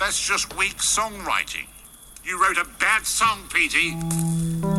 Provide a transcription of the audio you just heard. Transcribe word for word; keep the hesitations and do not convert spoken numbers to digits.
That's just weak songwriting. You wrote a bad song, Petey.